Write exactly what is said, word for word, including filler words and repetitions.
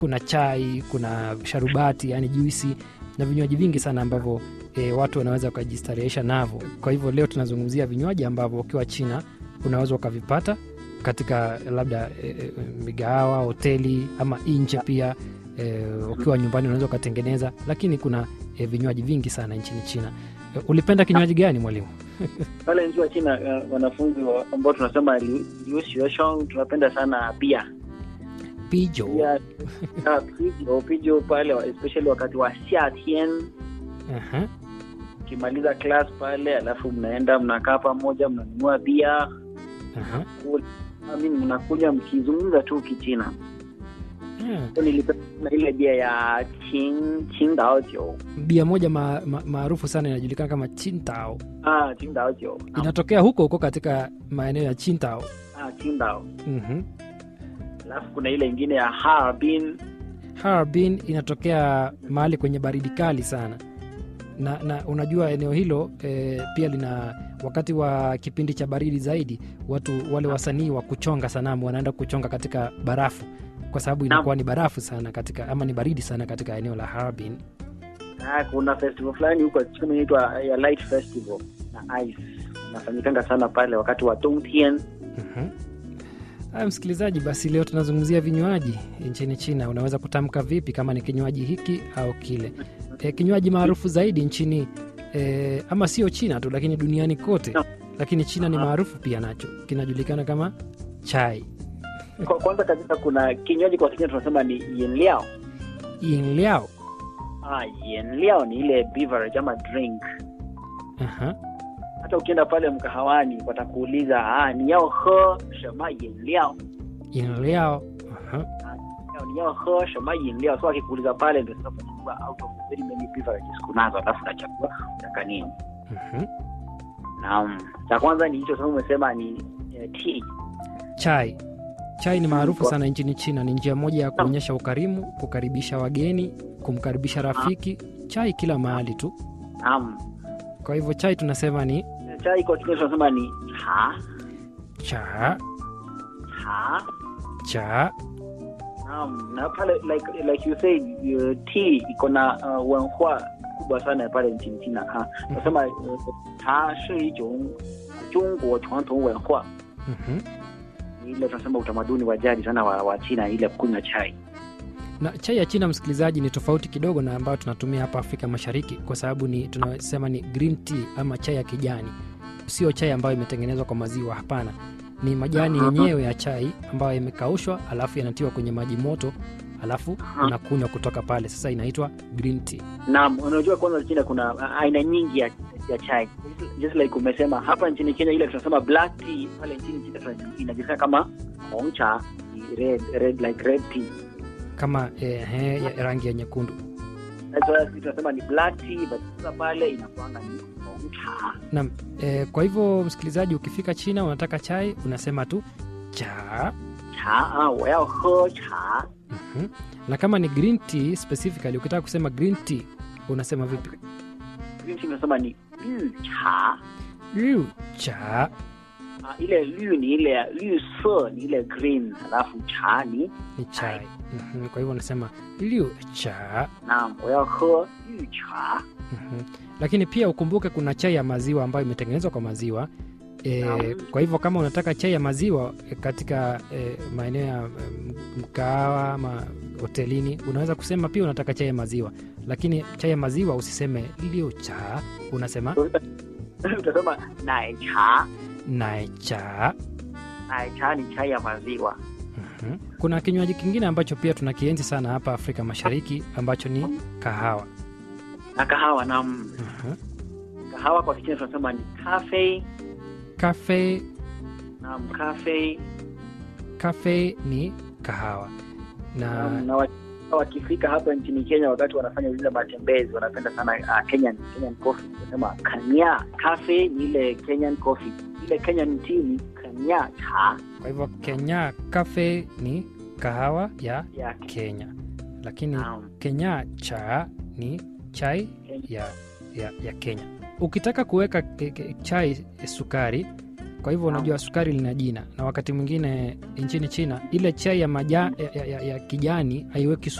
kuna chai, kuna sharubati yani juisi na vinywaji vingi sana ambavyo e, watu wanaweza kujistarehesha navyo. Kwa hivyo leo tunazungumzia vinywaji ambavyo ukiwa China unaweza ukavipata katika labda e, migahawa, hoteli ama nje pia. E, ukiwa nyumbani unaweza ukatengeneza, lakini kuna e, vinywaji vingi sana nchini China. E, ulipenda kinywaji gani mwalimu? Pale nchini China uh, wanafunzi ambao tunasema liu xue shong tunapenda sana bia. Pijo. Yeah, pijo, pijo pale especially wakati wa xiatian. Aha. Kimaliza class pale alafu mnaenda mnakaa pamoja mnanunua bia. Aha. Mimi mnakuja mkizungumza tu Kichina. Yeah. Nilipenda ile bia ya Qing Qingdao Jiu. Bia moja maarufu ma, sana inajulikana kama Qingdao. Ah, Qingdao Jiu. Inatokea huko huko katika maeneo ya Qingdao. Ah, Qingdao. Mhm. Alafu kuna ile nyingine ya Harbin. Harbin inatokea mahali kwenye baridi kali sana. Na, na unajua eneo hilo e, pia lina wakati wa kipindi cha baridi zaidi watu wale wasanii wa kuchonga sanamu wanaenda kuchonga katika barafu kwa sababu inakuwa ni barafu sana katika ama ni baridi sana katika eneo la Harbin. Ah, kuna festival fulani huko kama inaitwa ya Light Festival na ice. Inafanyikanga sana pale wakati wa Dongtian. Mhm. Haya msikilizaji, basi leo tunazungumzia vinywaji nchini China. Unaweza kutamka vipi kama ni kinywaji hiki au kile? E, kinywaji maarufu zaidi nchini e, ama sio China tu lakini duniani kote. Lakini China ni maarufu pia nacho. Kinajulikana kama chai. Kwa kwanza kabisa kuna kinywaji kwa Kichina tunasema ni yinliao. Yinliao. Ah, yinliao ni ile beverage ama drink. Aha. Hata ukienda pale mkahawani watakuuliza ah ni yao he shema yinliao. Yinliao. Aha. Ni yao he shema yinliao. So akikuuliza pale ndio sasa unachukua out of very many beverages kunazo alafu unachagua unataka nini. Mhm. Naam. Cha kwanza ni hicho sasa umesema ni eh, tea. Chai. Chai ni maarufu sana nchini China. Ni njia moja ya kuonyesha ukarimu, kukaribisha wageni, kumkaribisha rafiki. Chai kila mahali tu. Naam. Kwa hivyo chai tunasema ni chai kwa Kichina tunasema ni cha. Cha. Cha. Cha. Naam, na pale like like you said uh, tea iko na uh, wenhua kubwa sana pale nchini China. Ha. Tunasema cha shi ijiong Zhongguo chuantong wenhua. Mhm. Ile tunasema utamaduni wa jadi sana wa, wa China ile kunywa chai. Na chai ya China msikilizaji ni tofauti kidogo na ambayo tunatumia hapa Afrika Mashariki kwa sababu ni tunasema ni green tea ama chai ya kijani. Sio chai ambayo imetengenezwa kwa maziwa, hapana. Ni majani yenyewe ya chai ambayo yamekaushwa alafu yanatiwa kwenye maji moto alafu unakunywa kutoka pale. Sasa inaitwa green tea. Naam, unajua kwanza China kuna aina nyingi ya, ya chai. Just like umesema hapa nchini Kenya ile tunasema black tea, pale nchini China inajulikana kama hong cha, red red like red tea. Kama eh, he, ya rangi ya nyekundu. Sasa tunasema ni black tea but sasa pale inakuwa ni hong cha. Naam, eh, kwa hivyo msikilizaji ukifika China unataka chai unasema tu cha. Cha, ah, wo yao he cha. Mhm. Na kama ni green tea specifically ukitaka kusema green tea unasema vipi? Green tea unasema ni liu cha. Liu cha. Ah, ile liu ni ile liu se ni ile green alafu cha ni ni chai. Mhm. Kwa hivyo unasema liu cha. Naam, wo yao he liu cha. Mhm. Lakini pia ukumbuke kuna chai ya maziwa ambayo imetengenezwa kwa maziwa. E, kwa hivyo kama unataka chai ya maziwa e, katika e, maeneo ya mkahawa ama hotelini unaweza kusema pia unataka chai ya maziwa, lakini chai ya maziwa usiseme liu cha, unasema utasema nai cha. Nai cha. Nai cha ni chai ya maziwa. Mhm. Kuna kinywaji kingine ambacho pia tunakienzi sana hapa Afrika Mashariki ambacho ni kahawa. Na kahawa na Mhm. Kahawa kwa Kichina tunasema ni cafe. Cafe. Naam, cafe. Cafe ni kahawa. Na um, na wakifika hapa nchini Kenya wakati wanafanya zile matembezi wanapenda sana uh, Kenyan Kenyan coffee. Tunasema kanya cafe ni ile Kenyan coffee. Ile Kenyan tea ni kanya cha. Kwa hivyo Kenya cafe ni kahawa ya ya Kenya. Lakini um, Kenya cha ni chai ya, ya, ya Kenya. Ukitaka kuweka ke, ke, chai sukari Kwa hivyo unajua sukari lina jina, na wakati mwingine nchini China ile chai ya, maja, ya, ya, ya, ya kijani haiweki